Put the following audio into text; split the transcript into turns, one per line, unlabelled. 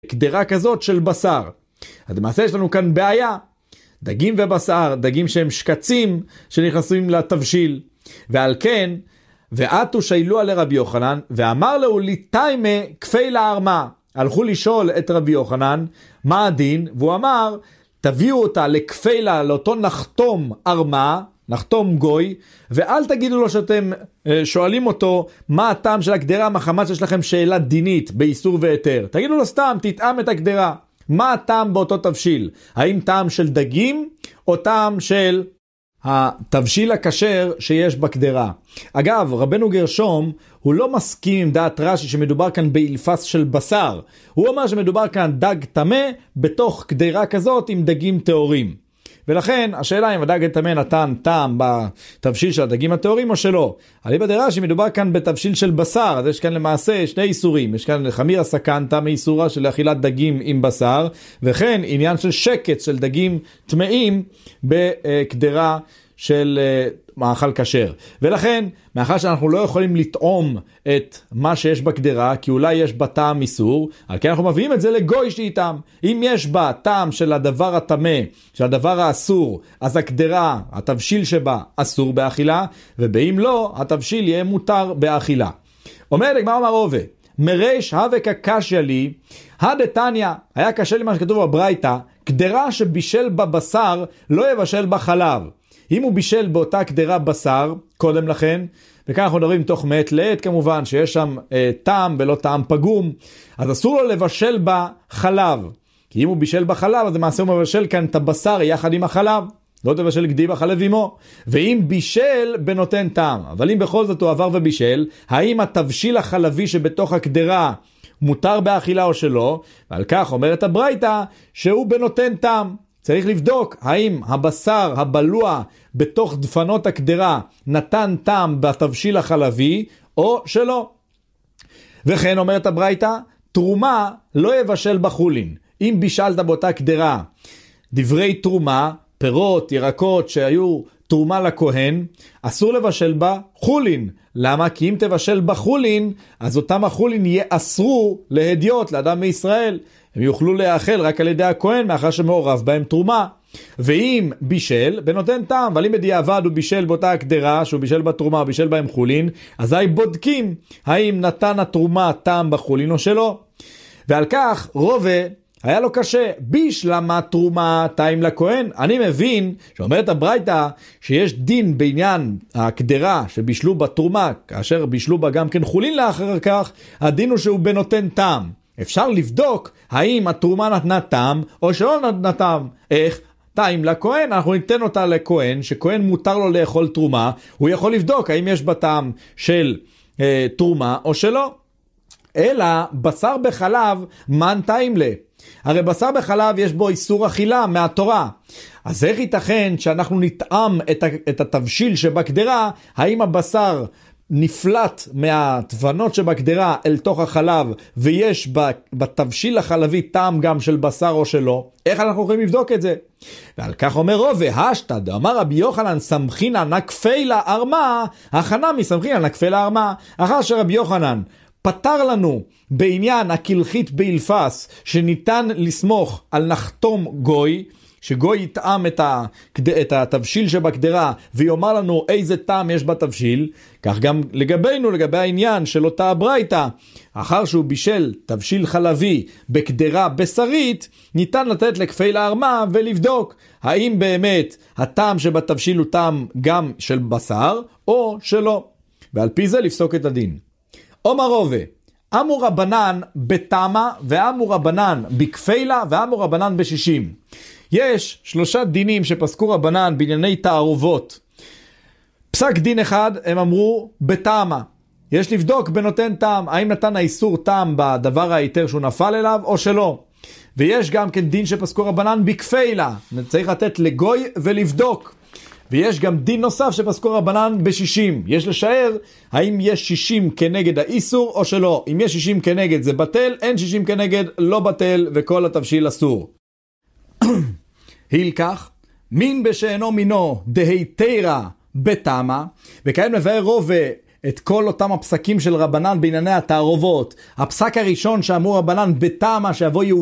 קדרה כזאת של בשר. אז למעשה יש לנו כאן בעיה. דגים ובשר, דגים שהם שקצים שנכנסים לתבשיל. ועל כן, ועתו שאלוה לרבי יוחנן, ואמר לו ליטיימה כפילה ארמה. הלכו לשאול את רבי יוחנן, מה הדין? והוא אמר, תביאו אותה לכפילה, לאותו נחתום ארמה, נחתום גוי, ואל תגידו לו שאתם שואלים אותו, מה הטעם של הקדרה, מחמת שיש לכם שאלה דינית באיסור והיתר. תגידו לו סתם, תטעם את הקדרה. מה הטעם באותו תבשיל? האם טעם של דגים, או טעם של התבשיל הכשר שיש בקדרה? אגב, רבנו גרשום, הוא לא מסכים עם דעת רש"י שמדובר כאן באילפס של בשר. הוא אומר שמדובר כאן דג טמא בתוך קדרה כזאת עם דגים טהורים. ולכן השאלה אם הדג טמא נתן טעם בתבשיל של הדגים הטהורים או שלא. אליבא דרש"י מדובר כאן בתבשיל של בשר, אז יש כאן למעשה שני איסורים. יש כאן חמירא סכנתא מאיסורה של אכילת דגים עם בשר, וכן עניין של שקץ של דגים טמאים בקדרה של מאכל כשר. ולכן, מאחר שאנחנו לא יכולים לטעום את מה שיש בקדרה, כי אולי יש בה טעם איסור, על כן אנחנו מביאים את זה לגוי שאיתם. אם יש בה טעם של הדבר הטמא, של הדבר האסור, אז הקדרה, התבשיל שבה, אסור באכילה, ובאם לא, התבשיל יהיה מותר באכילה. אומר לגמר אמר רובה, מריש הווק הקשיא לי, הדתניא, היה קשה לי מה שכתוב בברייתא, קדרה שבישל בבשר לא יבשל בחלב. אם הוא בישל באותה קדרה בשר, קודם לכן, וכאן אנחנו מדברים תוך מעת לעת כמובן, שיש שם טעם ולא טעם פגום, אז אסור לו לבשל בחלב. כי אם הוא בישל בחלב, אז למעשה הוא מבשל כאן את הבשר יחד עם החלב. לא תבשל גדי בחלב עמו. ואם בישל בנותן טעם. אבל אם בכל זאת הוא עבר ובישל, האם התבשיל החלבי שבתוך הקדרה מותר באכילה או שלא? ועל כך אומרת הברייתא שהוא בנותן טעם. צריך לבדוק האם הבשר הבלוע בתוך דפנות הקדרה נתן טעם בתבשיל החלבי או שלא. וכן אומרת הברייתא, תרומה לא יבשל בחולין. אם בישלת באותה קדרה דברי תרומה, פירות, ירקות שהיו תרומה לכהן, אסור לבשל בה חולין. למה? כי אם תבשל בחולין, אז אותם החולין יאסרו להדיוט לאדם מישראל. הם יוכלו לאכל רק על ידי הכהן, מאחר שמעורב בהם תרומה. ואם בישל, בנותן טעם, אבל אם בדיעבד הוא בישל באותה הקדרה, שהוא בישל בתרומה, הוא בישל בהם חולין, אזי בודקים האם נתן התרומה טעם בחולין או שלא. ועל כך רובה היה לו קשה, בישלמה תרומה טעים לכהן. אני מבין שאומרת הברייתא שיש דין בעניין הקדרה שבישלו בתרומה, כאשר בישלו בה גם כן חולין לאחר כך, הדין הוא שהוא בנותן טעם. אפשר לבדוק האם התרומה נתנה טעם או שלא נתנה טעם. איך? טעים לכהן, אנחנו ניתן אותה לכהן, שכהן מותר לו לאכול תרומה, הוא יכול לבדוק האם יש בה טעם של תרומה או שלא. אלא בשר בחלב מן טעים לה. הרי בשר בחלב יש בו איסור אכילה מהתורה. אז איך ייתכן שאנחנו נטעם את התבשיל שבקדרה, האם הבשר נפלט מהדפנות שבקדרה אל תוך החלב, ויש בתבשיל החלבי טעם גם של בשר או שלא? איך אנחנו יכולים לבדוק את זה? ועל כך אומר רובה, השתד, אמר רבי יוחנן, סמכינה נקפילה ארמה, הכנה מסמכינה נקפילה ארמה. אחר שרבי יוחנן פתר לנו בעניין הקלחית באילפס, שניתן לסמוך על נחתום גוי, שגוי יטעם את התבשיל שבקדרה ויאמר לנו איזה טעם יש בתבשיל, כך גם לגבינו, לגבי העניין של אותה הברייתא, אחר שהוא בישל תבשיל חלבי בקדרה בשרית, ניתן לתת לכפילה ארמה ולבדוק האם באמת הטעם שבתבשיל הוא טעם גם של בשר או שלא, ועל פי זה לפסוק את הדין. אומר רובה, אמור רבנן בתמה ואמור רבנן בכפילה ואמור רבנן בשישים. יש 3 דינים שפסקו רבנן בענייני תערובות. פסק דין אחד הם אמרו בתמה. יש לבדוק בנותן טעם, האם נתן האיסור טעם בדבר היתר שהוא נפל אליו או שלא. ויש גם כן דין שפסקו רבנן בכפילה, צריך לתת לגוי ולבדוק. ויש גם דין נוסף שפסקו רבנן ב-60. יש לשער האם יש 60 כנגד האיסור או שלא. אם יש 60 כנגד זה בטל, אין 60 כנגד לא בטל וכל התבשיל אסור. הילקח, מין בשאינו מינו דהיתרה בתמה, וכאן מבאר רובה את כל אותם הפסקים של רבנן בענייני התערובות. הפסק הראשון שאמרו רבנן בתמה שיבוא יהודי